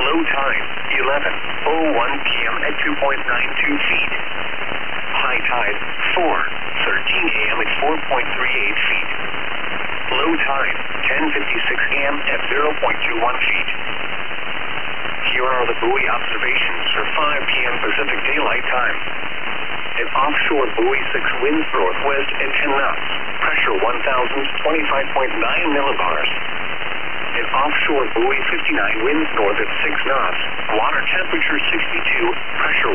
Low tide, 11:01 p.m. at 2.92 feet. High tide, 4:13 a.m. at 4.38 feet. Low tide, 10:56 a.m. at 0.21 feet. Here are the buoy observations for 5 p.m. Pacific Daylight Time. At offshore buoy 6, winds northwest at 10 knots, pressure 1,025.9 millibars. At offshore buoy 59, winds north at 6 knots, water temperature 62, pressure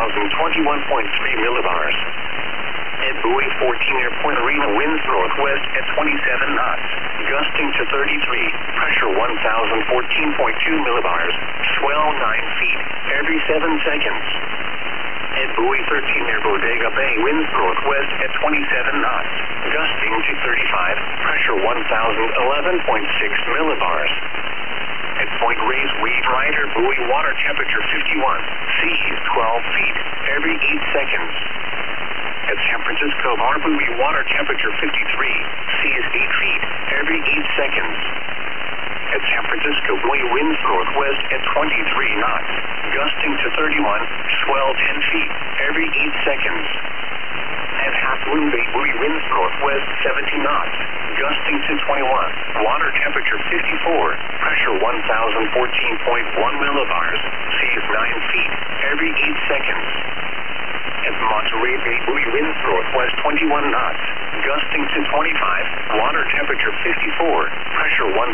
1,021.3 millibars. At buoy 14 near Point Arena, winds northwest at 27 knots, gusting to 33, pressure 1,014.2 millibars, swell 9 feet every 7 seconds. At buoy 13 near Bodega Bay, winds northwest at 27 knots, gusting to 35, pressure 1,011.6 millibars. At Point Reyes, Wade Rider buoy, water temperature 51, seas 12 feet every 8 seconds. At San Francisco Bar buoy, water temperature 53, seas 8 feet every 8 seconds. At San Francisco buoy, winds northwest at 23 knots, gusting to 31, swell 10 feet every 8 seconds. At Half Moon Bay buoy, winds northwest 17 knots, gusting to 21, water temperature 54, pressure 1,014.1 millibars, seas 9 feet every 8 seconds. At Monterey Bay buoy, winds northwest 21 knots, gusting to 25, water temperature 54, pressure 1,012.9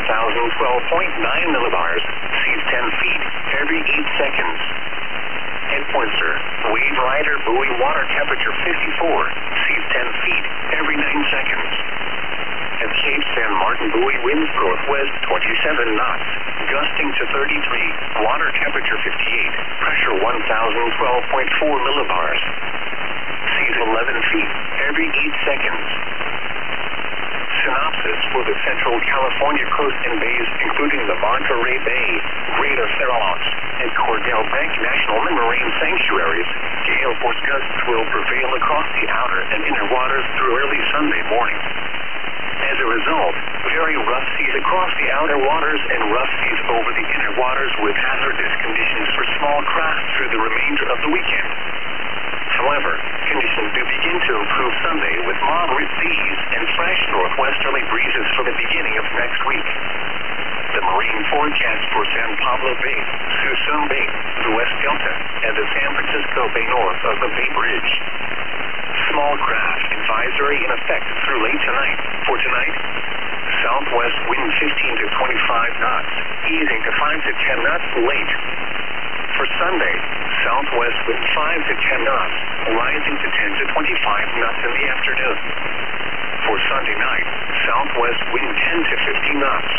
millibars, seas 10 feet every 8 seconds. At Poynter, Wade Rider buoy, water temperature 54, seas 10 feet every 9 seconds. At Cape San Martin buoy, winds northwest 27 knots, gusting to 33, water temperature 58, pressure 1,012.4 millibars, seas 11 feet every 8 seconds. Synopsis for the Central California coast and bays, including the Monterey Bay, Greater Farallons, and Cordell Bank National Marine Sanctuaries. Gale force gusts will prevail across the outer and inner waters through early Sunday morning. As a result, very rough seas across the outer waters and rough seas over the inner waters with hazardous conditions for small craft through the remainder of the weekend. However, conditions do begin to improve Sunday with moderate seas and fresh northwesterly breezes for the beginning of next week. The marine forecast for San Pablo Bay, Suisun Bay, the West Delta, and the San Francisco Bay north of the Bay Bridge. Small craft advisory in effect through late tonight. For tonight, southwest wind 15 to 25 knots, easing to 5 to 10 knots late. For Sunday, southwest wind 5 to 10 knots, rising to 10 to 25 knots in the afternoon. For Sunday night, southwest wind 10 to 15 knots.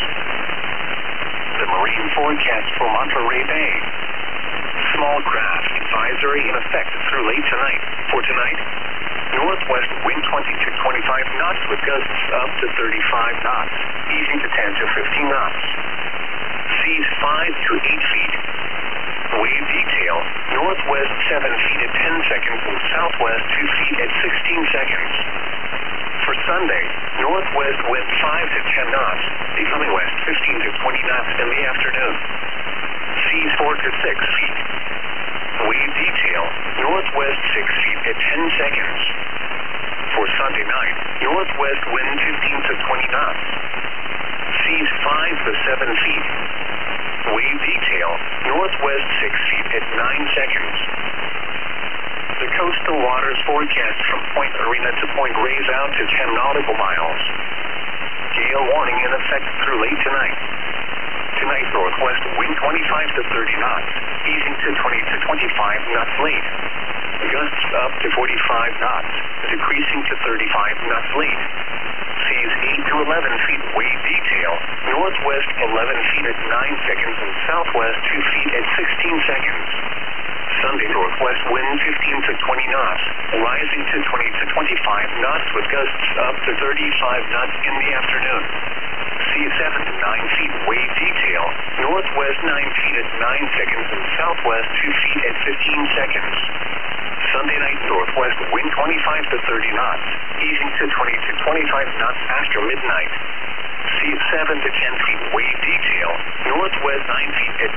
The marine forecast for Monterey Bay. Small craft advisory in effect through late tonight. For tonight, northwest wind 20 to 25 knots with gusts up to 35 knots, easing to 10 to 15 knots. Seas 5 to 8 feet. Wave detail, northwest 7 feet at 10 seconds and southwest 2 feet at 16 seconds. For Sunday, northwest wind 5 to 10 knots, becoming west 15 to 20 knots in the afternoon. Seas 4 to 6 feet. Wave detail, northwest 6 feet at 10 seconds. For Sunday night, northwest wind 15 to 20 knots. Seas 5 to 7 feet. Wave detail, northwest 6 feet at 9 seconds. The coastal waters forecast from Point Arena to Point Reyes out to 10 nautical miles. Gale warning in effect through late tonight. Tonight, northwest wind 25 to 30 knots, easing to 20 to 25 knots late. Gusts up to 45 knots, decreasing to 35 knots late. Seas 8 to 11 feet, wave detail, northwest 11 feet at 9 seconds and southwest 2 feet at 16 seconds. Sunday, northwest wind 15 to 20 knots, rising to 20 to 25 knots with gusts up to 35 knots in the afternoon. Seas 7 to 9 feet, wave detail, northwest 9 feet at 9 seconds and southwest 2 feet at 15 seconds. Sunday night, northwest wind 25 to 30 knots, easing to 20 to 25 knots after midnight. Seas 7 to 10 feet, wave detail, northwest 9 feet at